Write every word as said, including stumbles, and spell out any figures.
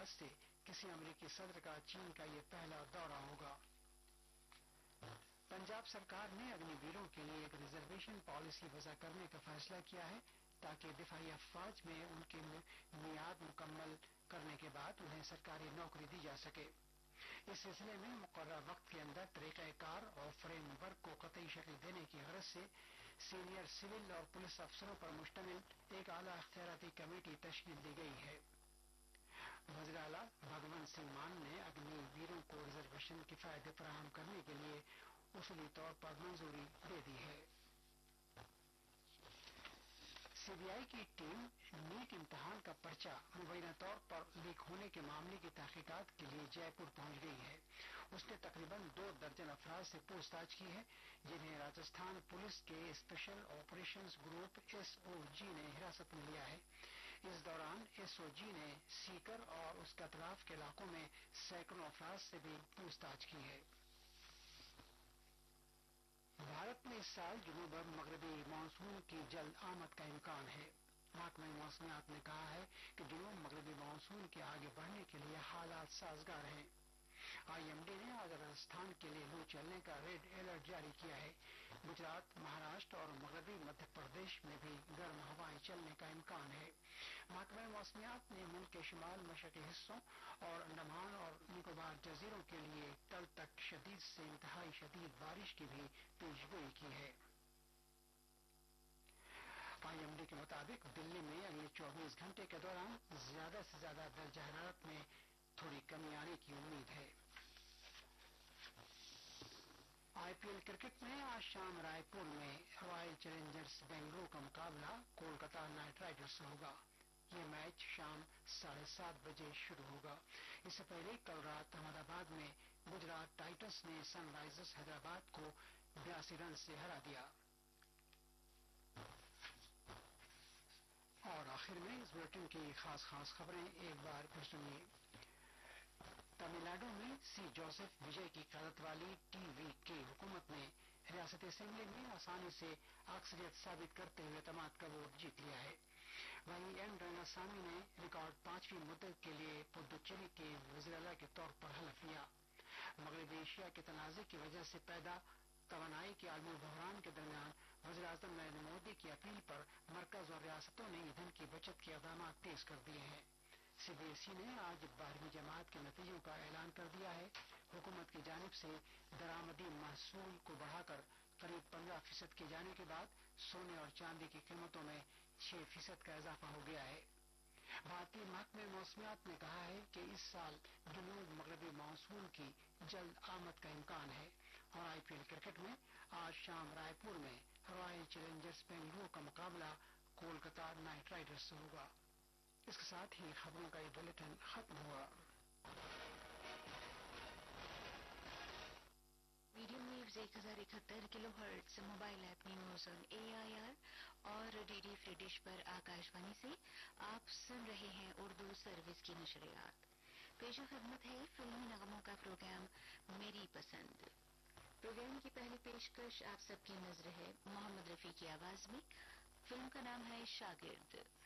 لحاظ سے کسی امریکی صدر کا چین کا یہ پہلا دورہ ہوگا۔ پنجاب سرکار نے اگنی ویروں کے لیے ایک ریزرویشن پالیسی وضع کرنے کا فیصلہ کیا ہے تاکہ دفاعی افواج میں ان کی میعاد مکمل کرنے کے بعد انہیں سرکاری نوکری دی جا سکے۔ اس سلسلے میں مقررہ وقت کے اندر طریقہ کار اور فریم ورک کو قطعی شکل دینے کی غرض سے سینئر سول اور پولیس افسروں پر مشتمل ایک اعلیٰ اختیاراتی کمیٹی تشکیل دی گئی ہے۔ وزیر اعلیٰ بھگونت سنگھ مان نے اگنی ویروں کو ریزرویشن کی فائدے فراہم کرنے کے لیے اصولی طور پر منظوری دے دی ہے۔ سی بی آئی کی ٹیم نیٹ امتحان کا پرچہ مبینہ طور پر لیک ہونے کے معاملے کی تحقیقات کے لیے جے پور پہنچ گئی ہے۔ اس نے تقریباً دو درجن افراد سے پوچھ تاچھ کی ہے جنہیں راجستھان پولیس کے special operations group S O جی نے حراست میں لیا ہے۔ اس دوران ایس او جی نے سیکر اور اس کے اطراف کے علاقوں میں سینکڑوں افراد سے بھی پوچھ تاچھ کی ہے۔ بھارت میں اس سال جنوب مغربی مانسون کی جلد آمد کا امکان ہے۔ محکمہ موسمیات نے کہا ہے کہ جنوب مغربی مانسون کے آگے بڑھنے کے لیے حالات سازگار ہیں۔ آئی ایم ڈی نے آج راجستھان کے لیے لو چلنے کا ریڈ الرٹ جاری کیا ہے۔ گجرات، مہاراشٹر اور مغربی مدھیہ پردیش میں بھی گرم ہوائیں چلنے کا امکان ہے۔ محکمہ موسمیات نے ملک کے شمال مشرقی حصوں اور انڈمان اور نکوبار جزیروں کے لیے کل تک شدید سے انتہائی شدید بارش کی بھی پیش گوئی کی ہے۔ آئی ایم ڈی کے مطابق دلی میں اگلے چوبیس گھنٹے کے دوران زیادہ سے زیادہ درجہ حرارت میں تھوڑی کمی آنے کی امید ہے۔ آئی پی ایل کرکٹ میں آج شام رائے پور میں رائل چیلنجرز بنگلورو کا مقابلہ کولکتہ نائٹ رائڈرز سے ہوگا۔ یہ میچ شام ساڑھے سات بجے شروع ہوگا۔ اس سے پہلے کل رات احمد آباد میں گجرات ٹائٹنز نے سن رائزرز حیدرآباد کو بیاسی رن سے ہرا دیا۔ اور آخر میں اس بلیٹن کی خاص خاص خبریں ایک بار پھر سنیے۔ تمل ناڈو میں سی جوزف وجے کی قیادت والی ٹی وی کے حکومت نے ریاستی اسمبلی میں آسانی سے اکثریت ثابت کرتے ہوئے اعتماد کا ووٹ جیت لیا ہے۔ وہیں این رنگاسوامی نے ریکارڈ پانچویں مدت کے لیے پدوچیری کے وزیر اعلیٰ کے طور پر حلف لیا۔ مغربی ایشیا کے تنازع کی وجہ سے پیدا توانائی کے عالمی بحران کے درمیان وزیر اعظم نریندر مودی کی اپیل پر مرکز اور ریاستوں نے ایندھن کی بچت کے اقدامات تیز کر دیے ہیں۔ سی بی ایس ای نے آج بارہویں جماعت کے نتیجوں کا اعلان کر دیا ہے۔ حکومت کی جانب سے درآمدی محصول کو بڑھا کر قریب پندرہ فیصد کیے جانے کے بعد سونے اور چاندی کی قیمتوں میں چھ فیصد کا اضافہ ہو گیا ہے۔ بھارتی محکمہ موسمیات نے کہا ہے کہ اس سال جنوب مغربی مانسون کی جلد آمد کا امکان ہے۔ اور آئی پی ایل کرکٹ میں آج شام رائے پور میں رائل چیلنجرز بنگلورو کا مقابلہ کولکتہ نائٹ رائڈرز سے ہوگا۔ اس کے ساتھ ہی خبروں کا یہ بلیٹن ختم ہوا۔ میڈیم ویوز ایک ہزار اکہتر کلو hertz mobile app news on a I R اور ڈی ڈی فری ڈش پر آکاشوانی سے آپ سن رہے ہیں اردو سروس کی نشریات۔ پیش خدمت ہے فلمی نغموں کا پروگرام میری پسند۔ پروگرام کی پہلی پیشکش آپ سب کی نظر ہے محمد رفیع کی آواز میں۔ فلم کا نام ہے شاگرد۔